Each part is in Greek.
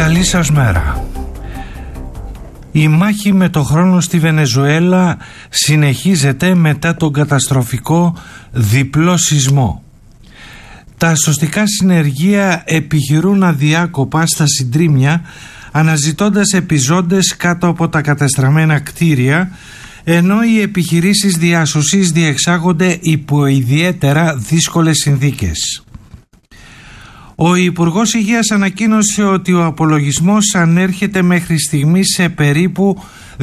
Καλή σας μέρα. Η μάχη με το χρόνο στη Βενεζουέλα συνεχίζεται μετά τον καταστροφικό διπλό σεισμό. Τα σωστικά συνεργεία επιχειρούν αδιάκοπα στα συντρίμμια, αναζητώντας επιζώντες κάτω από τα κατεστραμμένα κτίρια, ενώ οι επιχειρήσεις διάσωσης διεξάγονται υπό ιδιαίτερα δύσκολες συνθήκες. Ο Υπουργός Υγείας ανακοίνωσε ότι ο απολογισμός ανέρχεται μέχρι στιγμής σε περίπου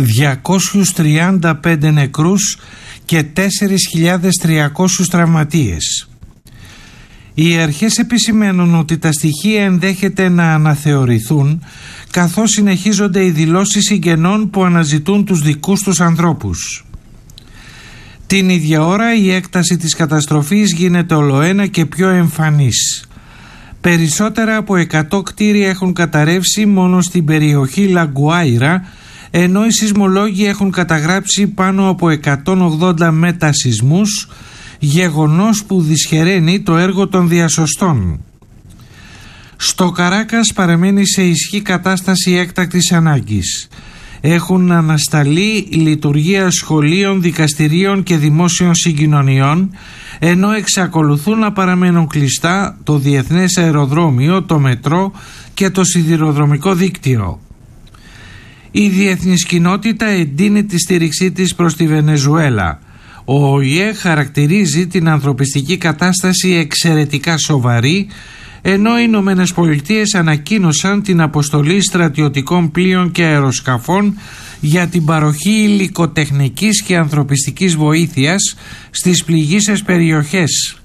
235 νεκρούς και 4.300 τραυματίες. Οι αρχές επισημαίνουν ότι τα στοιχεία ενδέχεται να αναθεωρηθούν, καθώς συνεχίζονται οι δηλώσεις συγγενών που αναζητούν τους δικούς τους ανθρώπους. Την ίδια ώρα η έκταση της καταστροφής γίνεται ολοένα και πιο εμφανής. Περισσότερα από 100 κτίρια έχουν καταρρεύσει μόνο στην περιοχή Λαγκουάιρα, ενώ οι σεισμολόγοι έχουν καταγράψει πάνω από 180 μετασεισμούς, γεγονός που δυσχεραίνει το έργο των διασωστών. Στο Καράκας παραμένει σε ισχύ κατάσταση έκτακτης ανάγκης. Έχουν ανασταλεί λειτουργία σχολείων, δικαστηρίων και δημόσιων συγκοινωνιών, ενώ εξακολουθούν να παραμένουν κλειστά το διεθνές αεροδρόμιο, το μετρό και το σιδηροδρομικό δίκτυο. Η διεθνής κοινότητα εντείνει τη στήριξή της προς τη Βενεζουέλα. Ο ΟΗΕ χαρακτηρίζει την ανθρωπιστική κατάσταση εξαιρετικά σοβαρή, ενώ οι Ηνωμένες Πολιτείες ανακοίνωσαν την αποστολή στρατιωτικών πλοίων και αεροσκαφών για την παροχή υλικοτεχνικής και ανθρωπιστικής βοήθειας στις πληγείσες περιοχές.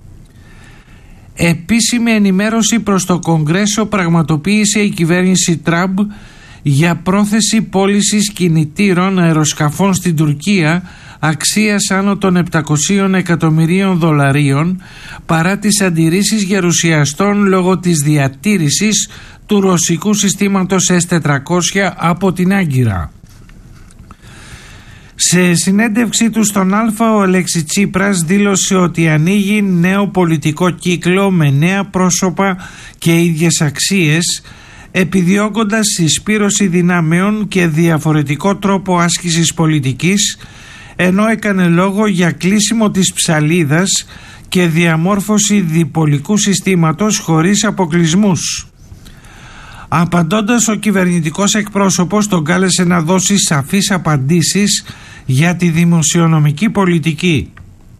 Επίσημη ενημέρωση προς το Κογκρέσο πραγματοποίησε η κυβέρνηση Τραμπ για πρόθεση πώλησης κινητήρων αεροσκαφών στην Τουρκία αξίας άνω των 700 εκατομμυρίων δολαρίων, παρά τις αντιρρήσεις γερουσιαστών λόγω της διατήρησης του ρωσικού συστήματος S-400 από την Άγκυρα. Σε συνέντευξή του στον Αλφα, ο Αλέξη Τσίπρας δήλωσε ότι ανοίγει νέο πολιτικό κύκλο με νέα πρόσωπα και ίδιες αξίες, επιδιώκοντας συσπήρωση δυνάμεων και διαφορετικό τρόπο άσκησης πολιτικής, ενώ έκανε λόγο για κλείσιμο της ψαλίδας και διαμόρφωση διπολικού συστήματος χωρίς αποκλεισμούς. Απαντώντας, ο κυβερνητικός εκπρόσωπος τον κάλεσε να δώσει σαφείς απαντήσεις για τη δημοσιονομική πολιτική.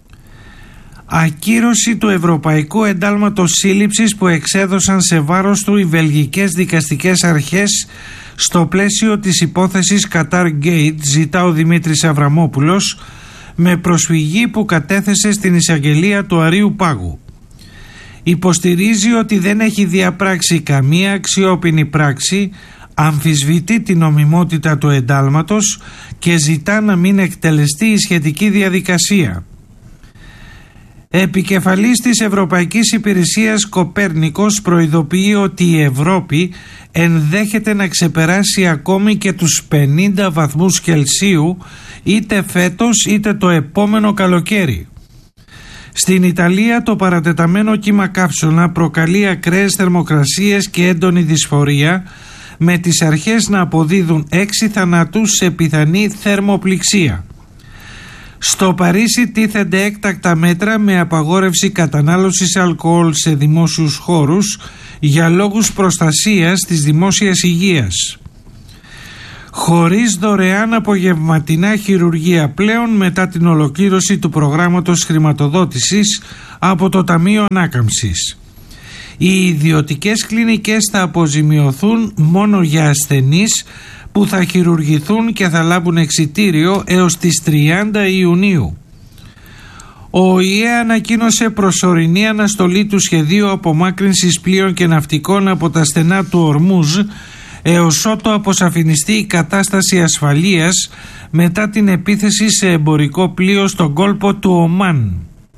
Ακύρωση του Ευρωπαϊκού Εντάλματος Σύλληψης που εξέδωσαν σε βάρος του οι βελγικές δικαστικές αρχές στο πλαίσιο της υπόθεσης Qatar Gate, ζητά ο Δημήτρης Αβραμόπουλος, με προσφυγή που κατέθεσε στην εισαγγελία του Αρείου Πάγου. Υποστηρίζει ότι δεν έχει διαπράξει καμία αξιόπινη πράξη, αμφισβητεί την νομιμότητα του εντάλματος και ζητά να μην εκτελεστεί η σχετική διαδικασία. Επικεφαλής της Ευρωπαϊκής Υπηρεσίας Κοπέρνικος προειδοποιεί ότι η Ευρώπη ενδέχεται να ξεπεράσει ακόμη και τους 50 βαθμούς Κελσίου είτε φέτος είτε το επόμενο καλοκαίρι. Στην Ιταλία το παρατεταμένο κύμα κάψωνα προκαλεί ακραίες θερμοκρασίες και έντονη δυσφορία, με τις αρχές να αποδίδουν 6 θανάτους σε πιθανή θερμοπληξία. Στο Παρίσι τίθενται έκτακτα μέτρα με απαγόρευση κατανάλωσης αλκοόλ σε δημόσιους χώρους για λόγους προστασίας της δημόσιας υγείας. Χωρίς δωρεάν απογευματινά χειρουργία πλέον μετά την ολοκλήρωση του προγράμματος χρηματοδότησης από το Ταμείο Ανάκαμψης. Οι ιδιωτικές κλινικές θα αποζημιωθούν μόνο για ασθενείς που θα χειρουργηθούν και θα λάβουν εξιτήριο έως τις 30 Ιουνίου. Ο ΟΗΕ ανακοίνωσε προσωρινή αναστολή του σχεδίου απομάκρυνσης πλοίων και ναυτικών από τα στενά του Ορμούζ έως ότου αποσαφινιστεί η κατάσταση ασφαλείας μετά την επίθεση σε εμπορικό πλοίο στον κόλπο του Ομάν.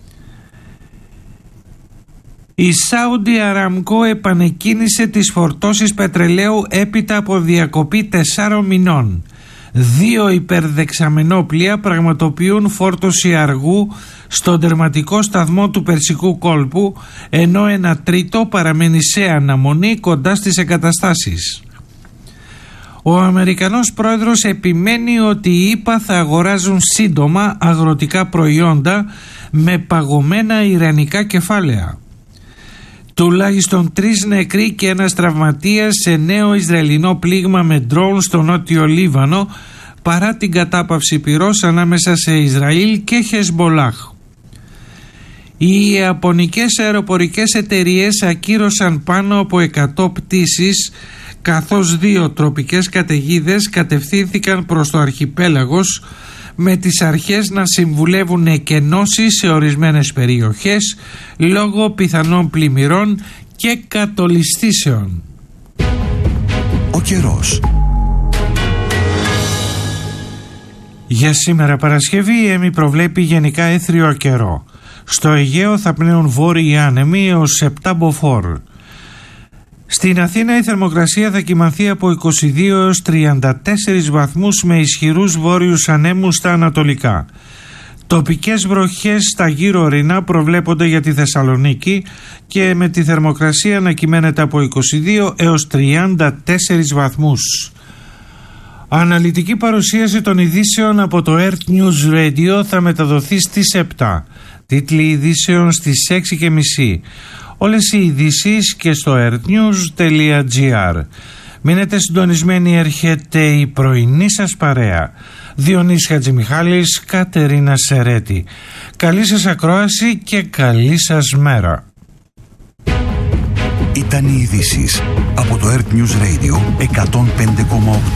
Η Saudi Aramco επανεκκίνησε τις φορτώσεις πετρελαίου έπειτα από διακοπή 4 μηνών. 2 υπερδεξαμενόπλοια πραγματοποιούν φόρτωση αργού στον τερματικό σταθμό του Περσικού κόλπου, ενώ ένα τρίτο παραμένει σε αναμονή κοντά στις εγκαταστάσεις. Ο Αμερικανός πρόεδρος επιμένει ότι οι ΗΠΑ θα αγοράζουν σύντομα αγροτικά προϊόντα με παγωμένα ιρανικά κεφάλαια. Τουλάχιστον 3 νεκροί και ένας τραυματίας σε νέο Ισραηλινό πλήγμα με ντρόουν στο νότιο Λίβανο, παρά την κατάπαυση πυρός ανάμεσα σε Ισραήλ και Χεσμπολάχ. Οι ιαπωνικές αεροπορικές εταιρείες ακύρωσαν πάνω από 100 πτήσεις, καθώς 2 τροπικές καταιγίδες κατευθύνθηκαν προς το αρχιπέλαγος, με τις αρχές να συμβουλεύουν εκενώσεις σε ορισμένες περιοχές λόγω πιθανών πλημμυρών και κατολισθήσεων. Ο καιρός. Για σήμερα Παρασκευή η ΕΜΗ προβλέπει γενικά έθριο καιρό. Στο Αιγαίο θα πνέουν βόρειοι άνεμοι έως 7 μποφόρ. Στην Αθήνα η θερμοκρασία θα κυμανθεί από 22 έως 34 βαθμούς με ισχυρούς βόρειους ανέμους στα ανατολικά. Τοπικές βροχές στα γύρω ορεινά προβλέπονται για τη Θεσσαλονίκη και με τη θερμοκρασία να κυμαίνεται από 22 έως 34 βαθμούς. Αναλυτική παρουσίαση των ειδήσεων από το Earth News Radio θα μεταδοθεί στις 7. Τίτλοι ειδήσεων στις 6:30. Όλες οι ειδήσεις και στο earthnews.gr. Μείνετε συντονισμένοι, έρχεται η πρωινή σας παρέα. Διονύσης Χατζημιχάλης, Κατερίνα Σερέτη. Καλή σας ακρόαση και καλή σας μέρα. Ήταν οι ειδήσεις από το Earth News Radio 105,8.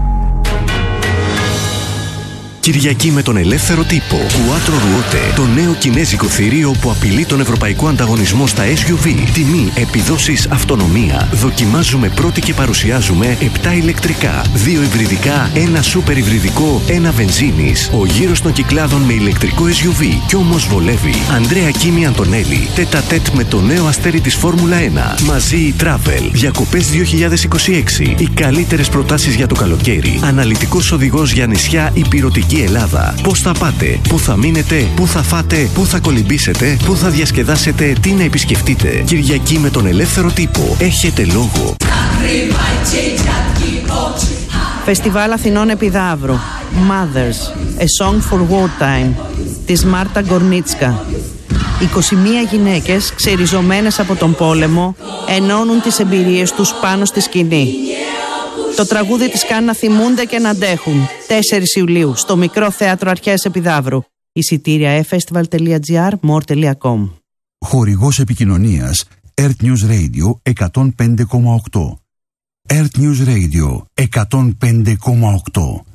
Κυριακή με τον ελεύθερο τύπο. Quattro Ruote, το νέο κινέζικο θηρίο που απειλεί τον ευρωπαϊκό ανταγωνισμό στα SUV. Τιμή, επιδόσεις, αυτονομία. Δοκιμάζουμε πρώτοι και παρουσιάζουμε 7 ηλεκτρικά, 2 υβριδικά, 1 σούπερ υβριδικό, 1 βενζίνης. Ο γύρος των κυκλάδων με ηλεκτρικό SUV. Κι όμως βολεύει. Ανδρέα Κίμη Αντωνέλη. Τέτα-τέτ με το νέο αστέρι της Φόρμουλα 1. Μαζί η Travel. Διακοπές 2026. Οι καλύτερες προτάσεις για το καλοκαίρι. Αναλυτικός οδηγός για νησιά υπηρετική Ελλάδα. Πώς θα πάτε, πού θα μείνετε, πού θα φάτε, πού θα κολυμπήσετε, πού θα διασκεδάσετε, τι να επισκεφτείτε. Κυριακή με τον ελεύθερο τύπο. Έχετε λόγο. Φεστιβάλ Αθηνών Επιδαύρου. Mothers, A Song for Wartime της Μάρτα Γκορνίτσκα. 21 γυναίκες ξεριζωμένες από τον πόλεμο ενώνουν τις εμπειρίες τους πάνω στη σκηνή. Το τραγούδι τις κάνει να θυμούνται και να αντέχουν. 4 Ιουλίου στο Μικρό Θέατρο Αρχαίας Επιδαύρου. Εισιτήρια efestival.gr, more.com. Χορηγός επικοινωνίας Earth News Radio 105,8. Earth News Radio 105,8.